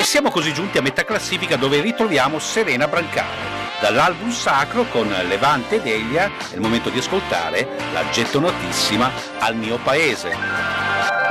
siamo così giunti a metà classifica, dove ritroviamo Serena Brancale. Dall'album sacro con Levante ed Elia è il momento di ascoltare la gettonatissima Al mio paese.